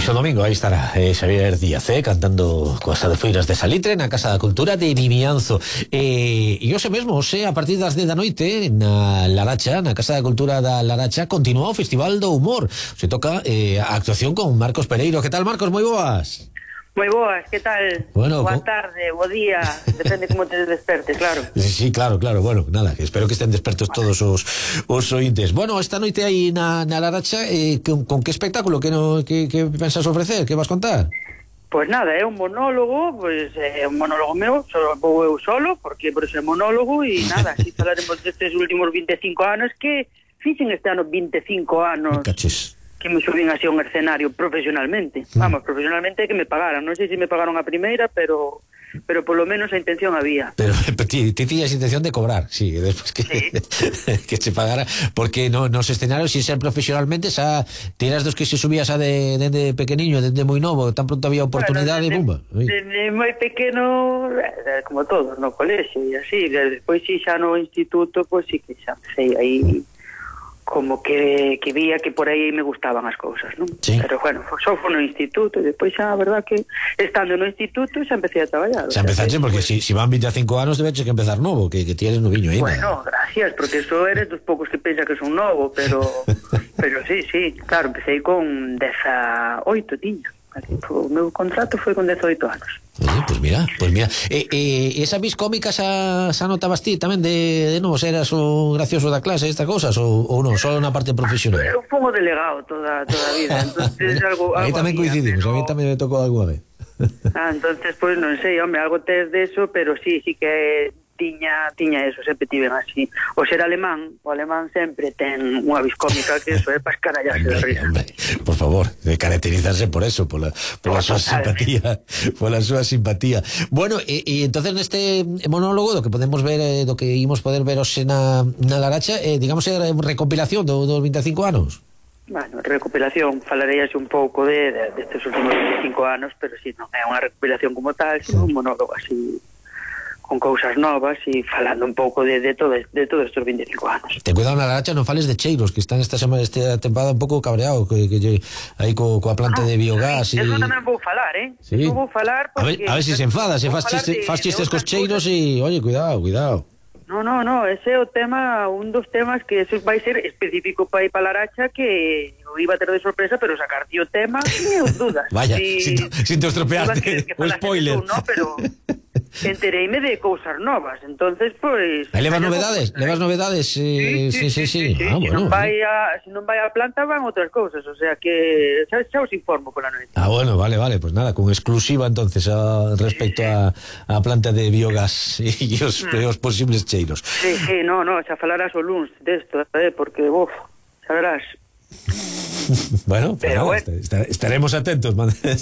Ese domingo aí estará Xavier Díaz, cantando coas adefeiras de Salitre na Casa da Cultura de Vimianzo. E hoxe mesmo, a partir das 10 da noite, na Laracha, na Casa da Cultura da Laracha, continúa o Festival do Humor. Se toca a actuación con Marcos Pereiro. Que tal, Marcos? Moi boas. Moi boas, que tal? Bueno, boa tarde, bo día, depende como te despertes, claro. Sí, claro, bueno, nada, espero que estén despertos todos os ointes. Bueno, esta noite aí na Laracha, con que espectáculo, que pensas ofrecer, que vas contar? Pois nada, é un monólogo, é un monólogo meu, vou eu solo, porque por eso é monólogo, e nada, así falaremos destes últimos 25 anos, que fixen este ano 25 anos... Me caches. Que me subín así a un escenario profesionalmente. Vamos, profesionalmente que me pagaran. Non sei se me pagaron a primeira, pero polo menos a intención había. Pero ti tiñas intención de cobrar, sí, despois que sí. Que se pagara, porque nos escenarios sin ser profesionalmente, tiras dos que se subías dende pequeniño, dende moi novo, tan pronto había oportunidade, bueno, bumba. Dende moi pequeno, como todos, no colexio e así, despois si xa no instituto, pois sí que xa sei aí como que vía que por aí me gustaban as cousas, non? Sí. Pero bueno, só foi no instituto e depois xa, a verdad que estando no instituto xa empecé a traballar. Xa empezaste, porque si van 25 anos debeches que empezar novo, que ti eres noviño aí. Bueno, gracias, porque eso eres dos poucos que pensa que son novo, pero sí, claro, empecé con 18 tiña. O meu contrato foi con 18 anos. Pues mira. Esa vis cómica xa notabas ti tamén de novo, eras o gracioso da clase, estas cousas, ou non, só na parte profesional? Eu fui o delegado toda a vida, entonces algo aí tamén coincidimos, a mí tamén me tocou alguna vez. Entonces, pues non sei, home, algo tes de eso, pero sí que tiña eso, sempre tiven así. O ser alemán, o alemán sempre ten unha vis cómica que eso é para escarallarse de risa. Por favor, de caracterizarse por eso, por la súa simpatía, por la súa simpatía. Bueno, e entonces neste monólogo do que podemos ver, do que imos poder ver hoxe na Laracha, digamos, é recopilación dos 25 anos. Bueno, recopilación, falarei así un pouco destes últimos 25 anos, pero si non é unha recopilación como tal, sino un monólogo así con cousas novas e falando un pouco de todos estes 25 anos. Ten cuidado na Laracha, non fales de cheiros, que están esta temporada un pouco cabreado, que aí coa planta de biogás. Eso tamén vou falar, Sí. Eso vou falar porque... A ver se enfada, se faz chistes cos cheiros e, oye, cuidado. No, ese é o tema, un dos temas que eso vai ser específico para ir para Laracha, que o iba a ter de sorpresa, pero sacar tío tema, sin dudas. Vaya, sin te estropearte, o spoiler. No, pero entereime de cousas novas, entonces, pois... Aí levas novedades, sí. Se non vai a planta, van outras cousas, o sea que xa os informo pola noite. Bueno, vale, pues nada, con exclusiva entonces respecto a planta de biogás e os posibles cheiros. Sí, no, xa falarás o luns desto, porque, xa verás. Bueno, pues nada, estaremos atentos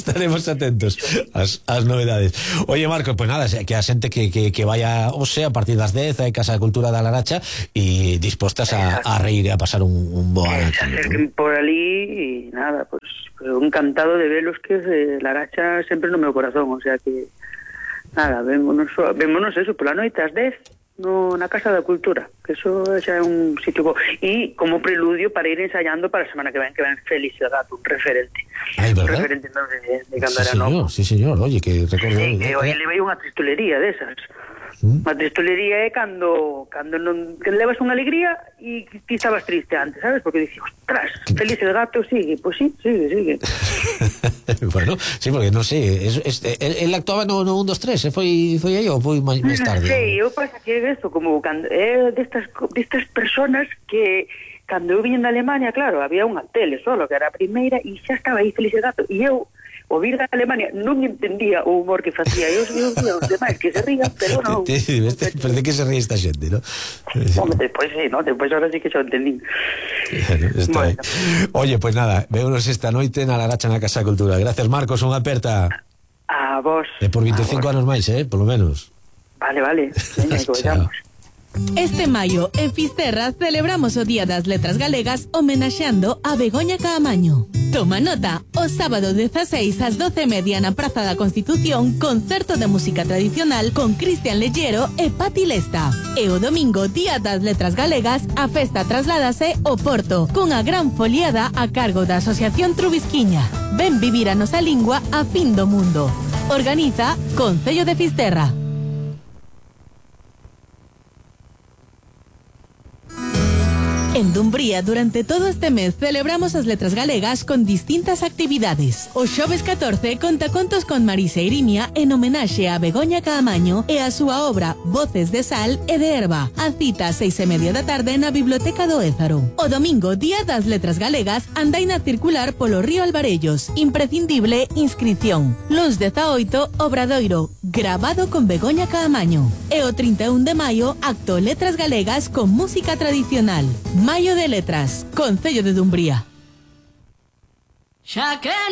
ás novedades. Oye, Marco, pues nada, que a xente que vaya, a partir das 10 a Casa da Cultura da Laracha e dispostas a reír e a pasar un bo ano. Se acerquen por ali e nada, pues encantado de velos, que Laracha sempre no meu corazón, o sea que nada, vémonos eso pola noite ás 10 na Casa da Cultura, que eso xa é un sitio e como preludio para ir ensayando para a semana que ven Félix el Gato, un referente. ¿Verdad? Un referente de cando era novo. Sí, señor, oye, que recordo. Sí, que hoy le veio unha tristulería desas. Unha tristulería é cando non levas unha alegría e ti estabas triste antes, sabes? Porque dices, ostras, Félix el Gato sigue. Pues sí, sigue. Bueno, sí, porque non sei, él actuaba no 1, 2, 3, foi aí ou foi máis tarde? Sí, eu pasa que é isto, como cando destas personas que cando eu viñen da Alemania, claro, había unha tele solo, que era a primeira, e xa estaba aí Félix el Gato, e eu o vir da Alemania non entendía o humor que facía eu os demais que se rían, pero non. Parece que se ríe esta xente, ¿no? Despois sí, ¿no? Despois ahora sí que xa entendí. Bueno. Oye, pues nada, vémonos esta noite na Laracha na Casa da Cultura. Gracias, Marcos, unha aperta. A vos. E por 25 anos máis, por lo menos. Vale. Veña, que vayamos. Este maio, en Fisterra, celebramos o Día das Letras Galegas homenaxeando a Begoña Caamaño. Toma nota, o sábado 16 ás 12:30 na Praza da Constitución, concerto de música tradicional con Cristian Lellero e Pati Lesta. E o domingo, Día das Letras Galegas, a festa trasládase ao Porto, con a gran foliada a cargo da Asociación Trubisquiña. Ven vivir a nosa lingua a fin do mundo. Organiza Concello de Fisterra. En Dumbría, durante todo este mes, celebramos as letras galegas con distintas actividades. O xoves 14 conta contos con Marisa Irimia en homenaxe a Begoña Caamaño e a súa obra Voces de Sal e de Herba. A cita 6:30 da tarde na Biblioteca do Ézaro. O domingo, Día das Letras Galegas, andaina circular polo río Alvarellos. Imprescindible inscripción. Luns 18, Obradoiro, grabado con Begoña Caamaño. E o 31 de maio, acto Letras Galegas con música tradicional. Maio de Letras, Concello de Dumbría.